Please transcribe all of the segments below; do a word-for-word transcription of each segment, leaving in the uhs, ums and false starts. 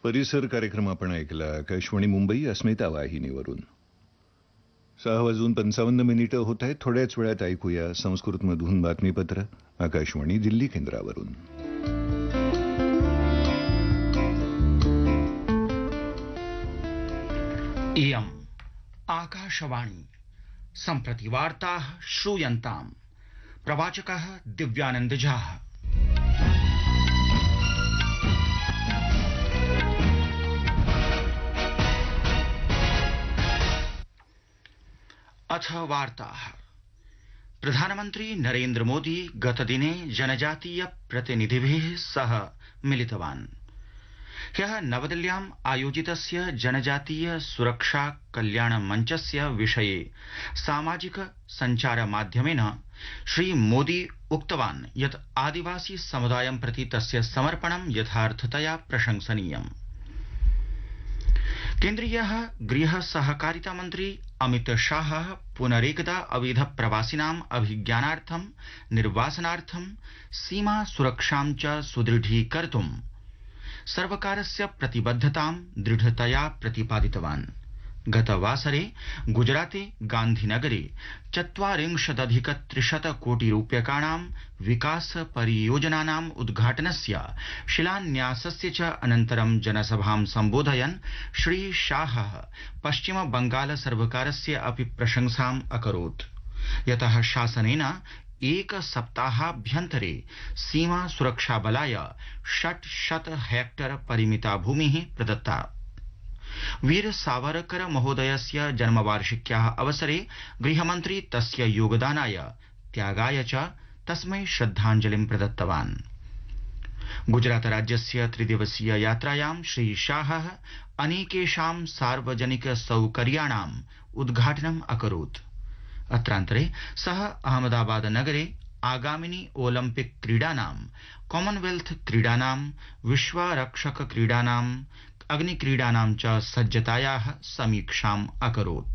परिसर कार्यक्रम आपण ऐकला आकाशवाणी मुंबई अस्मिता वाहिनीवरून. सहा वाजून पंचावन्न मिनिटं होत आहेत. थोड्याच वेळात ऐकूया संस्कृतमधून बातमीपत्र आकाशवाणी दिल्ली केंद्रावरून. इयम् आकाशवाणी सम्प्रति वार्ताः श्रूयन्ताम्. प्रवाचकः दिव्यानंद झा. अथ वार्ताः. प्रधानमन्त्री नरेन्द्र मोदी गतदिने जनजातीय प्रतिनिधिभिः सह मिलितवान्. ह्यः नवदिल्ल्याम् आयोजितस्य जनजातीय सुरक्षा कल्याण मञ्चस्य विषये सामाजिक सञ्चार माध्यमेन श्रीमोदी उक्तवान् यत् आदिवासी समुदायं प्रति तस्य समर्पणं यथार्थतया प्रशंसनीयम्. केन्द्रीयः गृह सहकारिता मन्त्री अमित शाहः पुनरेकदा अवैध प्रवासिनाम् अभिज्ञानार्थं निर्वासनार्थं सीमा सुरक्षां च सुदृढीकर्तुं सर्वकारस्य प्रतिबद्धतां दृढतया प्रतिपादितवान्. गतवासरे गुजराते गान्धीनगरे चत्वारिंशदधिक त्रिशत कोटि रूप्यकाणां विकास परियोजनानाम् उद्घाटनस्य शिलान्यासस्य च अनन्तरं जनसभां सम्बोधयन् श्री शाहः पश्चिम बंगाल सर्वकारस्य अपि प्रशंसाम् अकरोत्. यतः शासनेन एक सप्ताहाभ्यन्तरे सीमा सुरक्षा बलाय षट्शत हेक्टर परिमिता भूमिः प्रदत्ता. वीर सावरकर महोदयस्य जन्मवार्षिक्याः अवसरे गृहमन्त्री तस्य योगदानाय त्यागाय च तस्मै श्रद्धाञ्जलिं प्रदत्तवान्. गुजरात राज्यस्य त्रिदिवसीय यात्रायां श्री शाहः अनेकेषां सार्वजनिक सौकर्याणाम् उद्घाटनम् अकरोत्. अत्रान्तरे सः अहमदाबाद नगरे आगामिनि ओलम्पिक क्रीडानां, कॉमनवेल्थ क्रीडानां, विश्वरक्षक क्रीडानां, अग्निक्रीडानां च सज्जतायाः समीक्षाम् अकरोत्.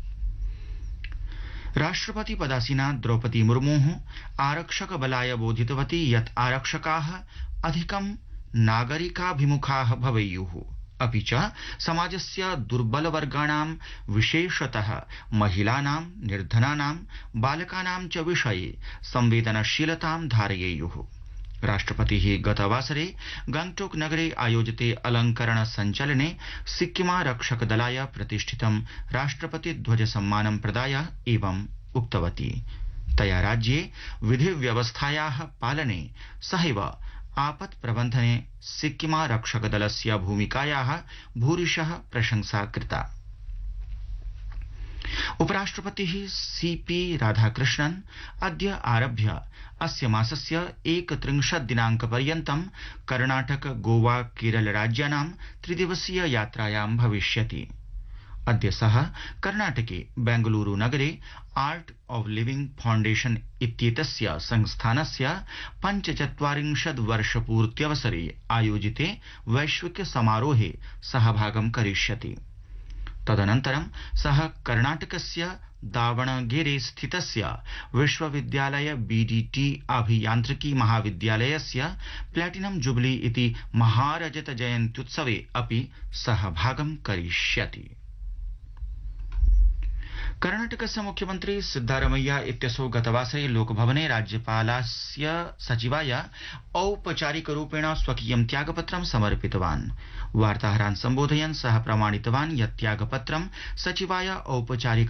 राष्ट्रपति पदासीना द्रौपदी मुर्मुः आरक्षक बलाय बोधितवती यत् आरक्षकाः अधिकं नागरिकाभिमुखाः भवेयुः, अपि च समाजस्य दुर्बलवर्गाणां विशेषतः महिलानां, निर्धनानां, बालकानां च विषये संवेदनशीलतां धारयेयुः. राष्ट्रपतिः गतवासरे गंगटोक नगरे आयोजिते अलंकरण संचलने सिक्किमारक्षक दलाय प्रतिष्ठितं राष्ट्रपति ध्वज सम्मानं प्रदाय एवं उक्तवती. तया राज्ये विधि व्यवस्थायाः पालने सहैव आपत् प्रबन्धने सिक्किमारक्षक दलस्य भूमिकायाः भूरिशः प्रशंसा कृता. उपराष्ट्रपतिः सीपी राधाकृष्णन् अद्य आरभ्य अस्य मासस्य एकत्रिंशत् दिनाङ्कपर्यन्तं कर्णाटक, गोवा, केरल राज्यानां त्रिदिवसीय यात्रायां भविष्यति. अद्य सः कर्णाटके बेंगलुरु नगरे आर्ट ऑफ लिविंग फाउंडेशन इत्येतस्य संस्थानस्य पञ्चचत्वारिंशत् वर्षपूर्त्यवसरे आयोजिते वैश्विक समारोहे सहभागं करिष्यति. तदनन्तरं सः कर्णाटकस्य दावणगेरे स्थितस्य विश्वविद्यालय बीडीटी अभियान्त्रिकी महाविद्यालयस्य प्लैटिनम जुबली इति महारजत जयन्त्युत्सवे अपि सहभागं करिष्यति. कर्णाटकस्य मुख्यमन्त्री सिद्धारमैया इत्यसौ गतवासरे लोकभवने राज्यपालस्य सचिवाय औपचारिकरूपेण स्वकीयं त्यागपत्रं समर्पितवान्. वार्ताहरान् सम्बोधयन् सः प्रमाणितवान् यत् त्यागपत्रं सचिवाय औपचारिक